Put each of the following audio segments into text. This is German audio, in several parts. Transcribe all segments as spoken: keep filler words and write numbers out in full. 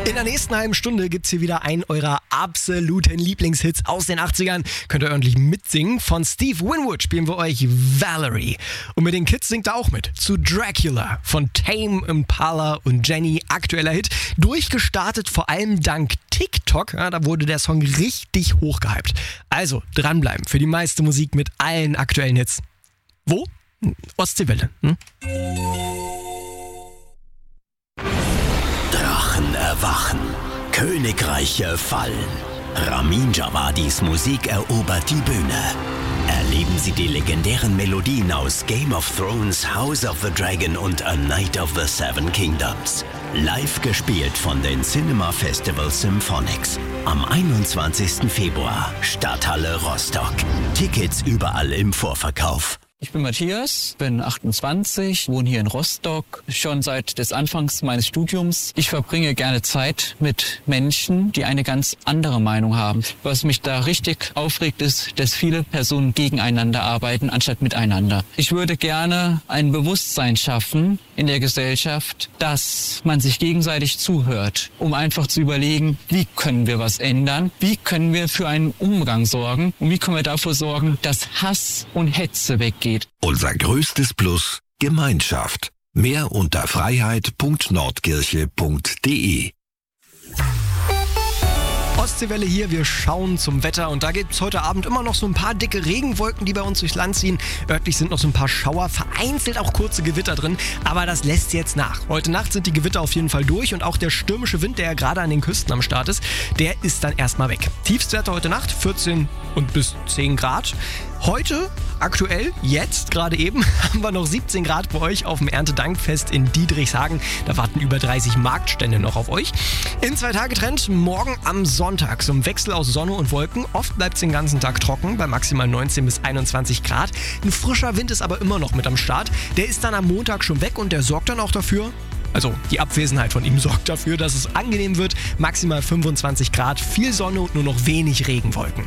In der nächsten halben Stunde gibt's hier wieder einen eurer absoluten Lieblingshits aus den achtzigern. Könnt ihr ordentlich mitsingen. Von Steve Winwood spielen wir euch Valerie. Und mit den Kids singt er auch mit. Zu Dracula von Tame Impala und Jenny. Aktueller Hit. Durchgestartet vor allem dank TikTok. Ja, da wurde der Song richtig hochgehypt. Also dranbleiben für die meiste Musik mit allen aktuellen Hits. Wo? Ostseewelle. Hm? Drachen erwachen, Königreiche fallen. Ramin Djawadis Musik erobert die Bühne. Erleben Sie die legendären Melodien aus Game of Thrones, House of the Dragon und A Night of the Seven Kingdoms. Live gespielt von den Cinema Festival Symphonics. Am einundzwanzigsten Februar, Stadthalle Rostock. Tickets überall im Vorverkauf. Ich bin Matthias, bin achtundzwanzig, wohne hier in Rostock, schon seit des Anfangs meines Studiums. Ich verbringe gerne Zeit mit Menschen, die eine ganz andere Meinung haben. Was mich da richtig aufregt, ist, dass viele Personen gegeneinander arbeiten, anstatt miteinander. Ich würde gerne ein Bewusstsein schaffen in der Gesellschaft, dass man sich gegenseitig zuhört, um einfach zu überlegen, wie können wir was ändern, wie können wir für einen Umgang sorgen und wie können wir dafür sorgen, dass Hass und Hetze weggeht. Unser größtes Plus: Gemeinschaft. Mehr unter freiheit punkt nordkirche punkt de. Ostseewelle hier, wir schauen zum Wetter und da gibt es heute Abend immer noch so ein paar dicke Regenwolken, die bei uns durchs Land ziehen. Örtlich sind noch so ein paar Schauer, vereinzelt auch kurze Gewitter drin, aber das lässt jetzt nach. Heute Nacht sind die Gewitter auf jeden Fall durch und auch der stürmische Wind, der ja gerade an den Küsten am Start ist, der ist dann erstmal weg. Tiefstwerte heute Nacht vierzehn und bis zehn Grad. Heute, aktuell, jetzt, gerade eben, haben wir noch siebzehn Grad bei euch auf dem Erntedankfest in Diedrichshagen. Da warten über dreißig Marktstände noch auf euch. In zwei Tage Trend, morgen am Sonntag. So ein Wechsel aus Sonne und Wolken. Oft bleibt es den ganzen Tag trocken, bei maximal neunzehn bis einundzwanzig Grad. Ein frischer Wind ist aber immer noch mit am Start. Der ist dann am Montag schon weg und der sorgt dann auch dafür, also die Abwesenheit von ihm sorgt dafür, dass es angenehm wird. Maximal fünfundzwanzig Grad, viel Sonne und nur noch wenig Regenwolken.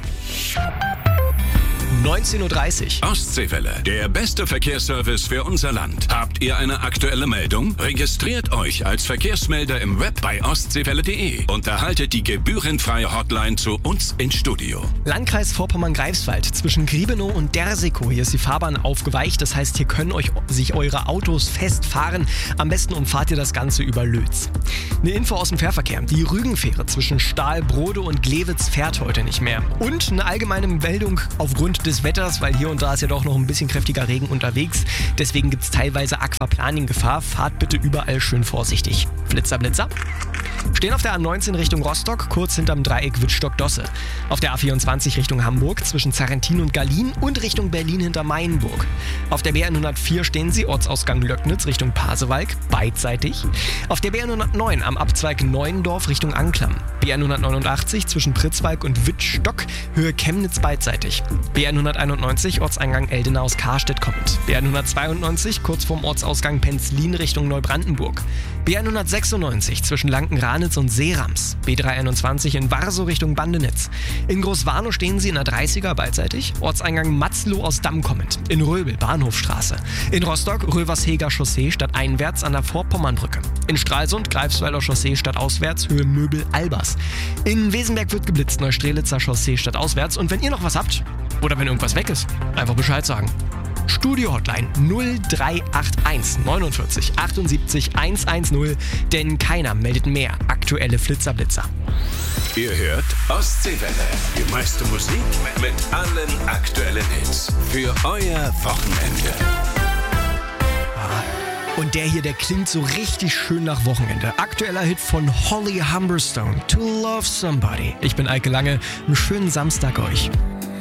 neunzehn Uhr dreißig. Ostseewelle, der beste Verkehrsservice für unser Land. Habt ihr eine aktuelle Meldung? Registriert euch als Verkehrsmelder im Web bei ostseewelle punkt de und erhaltet die gebührenfreie Hotline zu uns ins Studio. Landkreis Vorpommern-Greifswald, zwischen Griebenow und Dersikow. Hier ist die Fahrbahn aufgeweicht, das heißt, hier können euch sich eure Autos festfahren. Am besten umfahrt ihr das Ganze über Lötz. Eine Info aus dem Fährverkehr. Die Rügenfähre zwischen Stahlbrode und Glewitz fährt heute nicht mehr. Und eine allgemeine Meldung aufgrund des Wetters, weil hier und da ist ja doch noch ein bisschen kräftiger Regen unterwegs. Deswegen gibt es teilweise Aquaplaning-Gefahr. Fahrt bitte überall schön vorsichtig. Flitzer, Blitzer. Stehen auf der A neunzehn Richtung Rostock, kurz hinterm Dreieck Wittstock-Dosse. Auf der A vierundzwanzig Richtung Hamburg, zwischen Zarrentin und Gallien und Richtung Berlin hinter Mainburg. Auf der B hundertvier stehen sie, Ortsausgang Löcknitz Richtung Pasewalk, beidseitig. Auf der B hundertneun am Abzweig Neuendorf Richtung Anklam. B hundertneunundachtzig zwischen Pritzwalk und Wittstock, Höhe Chemnitz beidseitig. B hunderteinundneunzig, Ortseingang Eldena aus Karstedt kommend. B hundertzweiundneunzig, kurz vorm Ortsausgang Penzlin Richtung Neubrandenburg. B hundertsechsundneunzig zwischen Lankenranitz und Seerams. B dreihunderteinundzwanzig in Warsow Richtung Bandenitz. In Großwarnow stehen sie in der dreißiger beidseitig. Ortseingang Matzloh aus Damm kommend. In Röbel Bahnhofstraße. In Rostock Röversheger Chaussee stadteinwärts an der Vorpommernbrücke. In Stralsund Greifswalder Chaussee stadtauswärts Höhe Möbel-Albers. In Wesenberg wird geblitzt Neustrelitzer Chaussee stadtauswärts. Und wenn ihr noch was habt oder wenn irgendwas weg ist, einfach Bescheid sagen. Studio-Hotline null drei acht eins neunundvierzig achtundsiebzig hundertzehn, denn keiner meldet mehr aktuelle Flitzerblitzer. Ihr hört Ostseewelle, die meiste Musik mit allen aktuellen Hits für euer Wochenende. Und der hier, der klingt so richtig schön nach Wochenende. Aktueller Hit von Holly Humberstone, To Love Somebody. Ich bin Eike Lange, einen schönen Samstag euch.